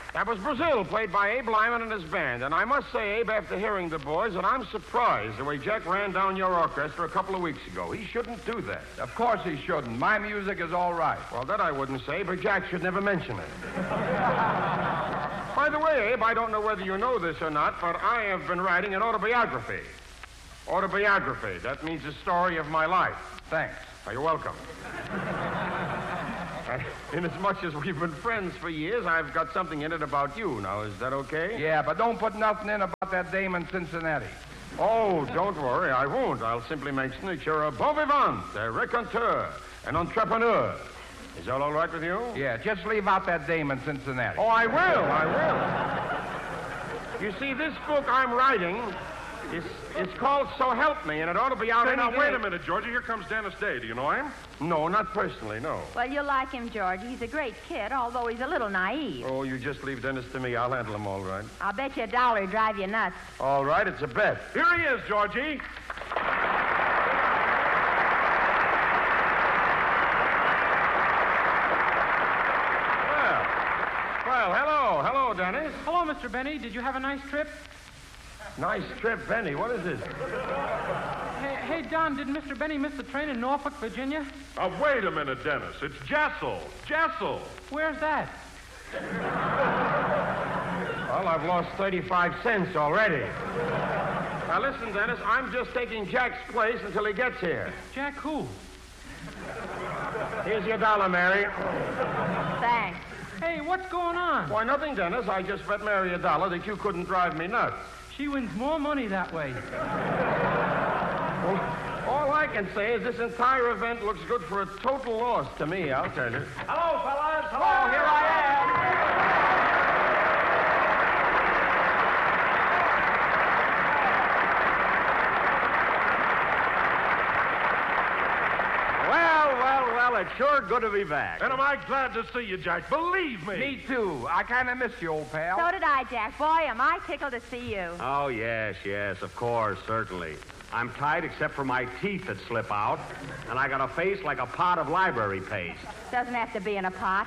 That was Brazil, played by Abe Lyman and his band. And I must say, Abe, after hearing the boys, that I'm surprised the way Jack ran down your orchestra a couple of weeks ago. He shouldn't do that. Of course he shouldn't. My music is all right. Well, that I wouldn't say, but Jack should never mention it. By the way, Abe, I don't know whether you know this or not, but I have been writing an autobiography. Autobiography. That means the story of my life. Thanks. You're welcome. Inasmuch as we've been friends for years, I've got something in it about you. Now, is that okay? Yeah, but don't put nothing in about that dame in Cincinnati. Oh, don't worry, I won't. I'll simply mention that you're a bon vivant, a raconteur, an entrepreneur. Is that all right with you? Yeah, just leave out that dame in Cincinnati. Oh, I will. You see, this book I'm writing it's called So Help Me, and it ought to be out any Now, day. wait a minute, Georgie. Here comes Dennis Day. Do you know him? No, not personally, no. Well, you'll like him, George. He's a great kid, although he's a little naive. Oh, you just leave Dennis to me. I'll handle him all right. I'll bet you $1 he'll drive you nuts. All right, it's a bet. Here he is, Georgie. Well, hello, Dennis. Hello, Mr. Benny. Did you have a nice trip? Nice trip, Benny. What is this? Hey, Don, did Mr. Benny miss the train in Norfolk, Virginia? Wait a minute, Dennis. It's Jessel. Jessel. Where's that? Well, I've lost 35 cents already. Now, listen, Dennis, I'm just taking Jack's place until he gets here. Jack who? Here's your $1, Mary. Thanks. Hey, what's going on? Why, nothing, Dennis. I just bet Mary $1 that you couldn't drive me nuts. She wins more money that way. Well, all I can say is this entire event looks good for a total loss to me, I'll tell you. Hello, fellas. Hello, here I am. Well, it's sure good to be back. And am I glad to see you, Jack. Believe me. Me too. I kind of miss you, old pal. So did I, Jack. Boy, am I tickled to see you. Oh, yes, of course, certainly. I'm tight except for my teeth that slip out, and I got a face like a pot of library paste. Doesn't have to be in a pot.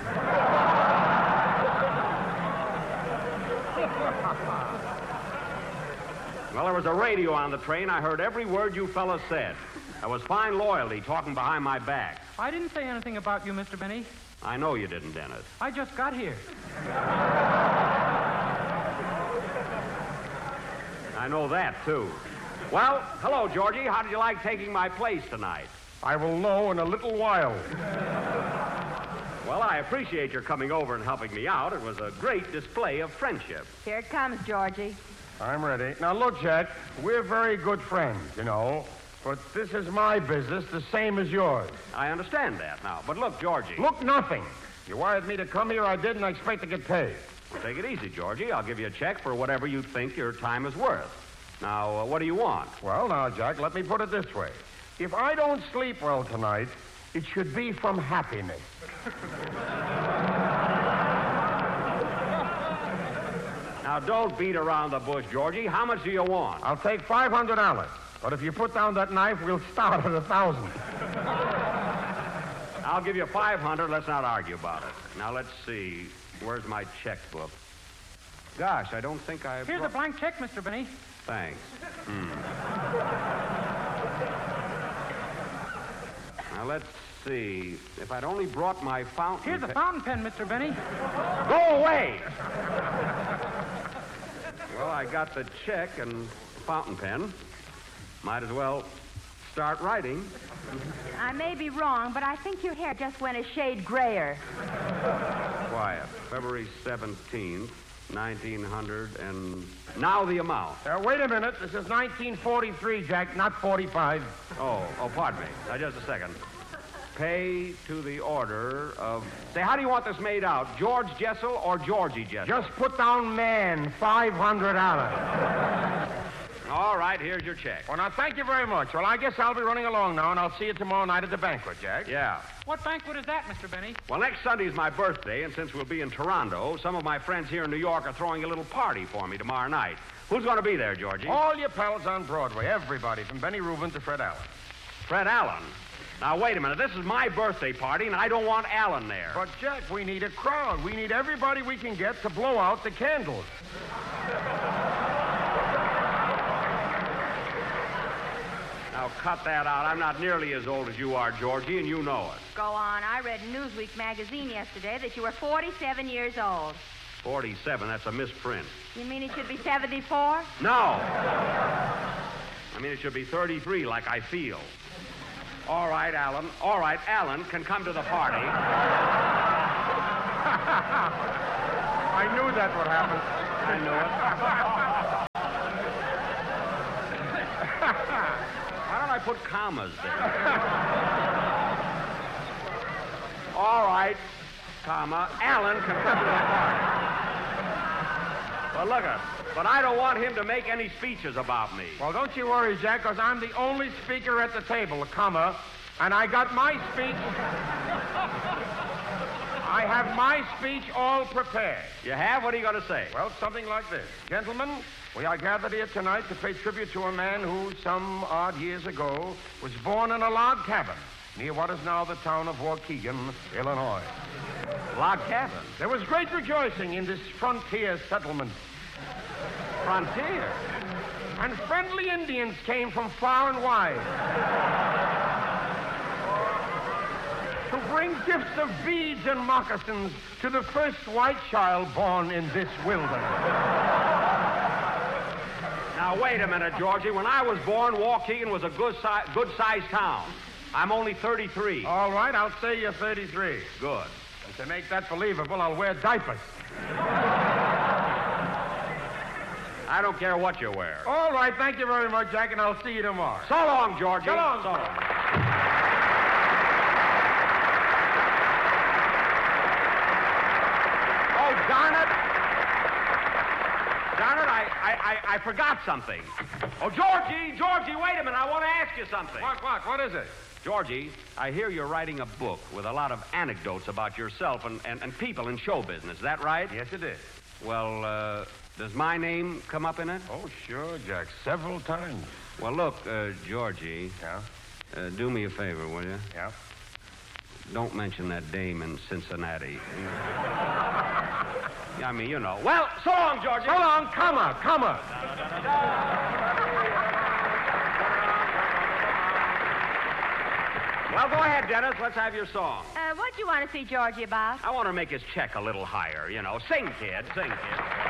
Well, there was a radio on the train. I heard every word you fellas said. There was fine loyalty talking behind my back. I didn't say anything about you, Mr. Benny. I know you didn't, Dennis. I just got here. I know that, too. Well, hello, Georgie. How did you like taking my place tonight? I will know in a little while. Well, I appreciate your coming over and helping me out. It was a great display of friendship. Here it comes, Georgie. I'm ready. Now, look, Jack, we're very good friends, you know. But this is my business, the same as yours. I understand that now. But look, Georgie. Look, nothing. You wired me to come here, I did, and I expect to get paid. Well, take it easy, Georgie. I'll give you a check for whatever you think your time is worth. Now, what do you want? Well, now, Jack, let me put it this way. If I don't sleep well tonight, it should be from happiness. Now, don't beat around the bush, Georgie. How much do you want? I'll take $500. But if you put down that knife, we'll start at 1,000. I'll give you $500. Let's not argue about it. Now, let's see. Where's my checkbook? Gosh, I don't think I've... Here's a blank check, Mr. Benny. Thanks. Now, let's see. If I'd only brought my fountain... Here's a fountain pen, Mr. Benny. Go away! Well, I got the check and fountain pen. Might as well start writing. I may be wrong, but I think your hair just went a shade grayer. Quiet. February 17th, 1900, and now the amount. Wait a minute. This is 1943, Jack, not 45. Oh, pardon me. Just a second. Pay to the order of... Say, how do you want this made out? George Jessel or Georgie Jessel? Just put down man, $500. All right, here's your check. Well, now, thank you very much. Well, I guess I'll be running along now, and I'll see you tomorrow night at the banquet, Jack. Yeah. What banquet is that, Mr. Benny? Well, next Sunday's my birthday, and since we'll be in Toronto, some of my friends here in New York are throwing a little party for me tomorrow night. Who's going to be there, Georgie? All your pals on Broadway, everybody, from Benny Rubin to Fred Allen. Fred Allen? Now, wait a minute. This is my birthday party, and I don't want Alan there. But, Jack, we need a crowd. We need everybody we can get to blow out the candles. Now, cut that out. I'm not nearly as old as you are, Georgie, and you know it. Go on. I read in Newsweek magazine yesterday that you were 47 years old. 47, that's a misprint. You mean it should be 74? No. I mean, it should be 33, like I feel. All right, Alan. All right, Alan can come to the party. I knew that would happen. I knew it. Why don't I put commas there? All right, comma, Alan can come to the party. Well, look, but I don't want him to make any speeches about me. Well, don't you worry, Jack, because I'm the only speaker at the table, comma, and I got my speech. I have my speech all prepared. You have? What are you going to say? Well, something like this. Gentlemen, we are gathered here tonight to pay tribute to a man who, some odd years ago, was born in a log cabin near what is now the town of Waukegan, Illinois. Log cabin? There was great rejoicing in this frontier settlement. Frontier? And friendly Indians came from far and wide to bring gifts of beads and moccasins to the first white child born in this wilderness. Now, wait a minute, Georgie. When I was born, Waukegan was a good-sized town. I'm only 33. All right, I'll say you're 33. Good. And to make that believable, I'll wear diapers. I don't care what you wear. All right, thank you very much, Jack, and I'll see you tomorrow. So long, Georgie. So long. So long. Oh, darn it. Darn it, I forgot something. Oh, Georgie, wait a minute. I want to ask you something. What is it? Georgie, I hear you're writing a book with a lot of anecdotes about yourself and people in show business. Is that right? Yes, it is. Well, does my name come up in it? Oh, sure, Jack. Several times. Well, look, Georgie. Yeah? Do me a favor, will you? Yeah? Don't mention that dame in Cincinnati. Yeah, I mean, you know. Well, so long, Georgie. So long, comma. Well, go ahead, Dennis. Let's have your song. What do you want to see Georgie about? I want to make his check a little higher, you know. Sing, kid. Sing, kid.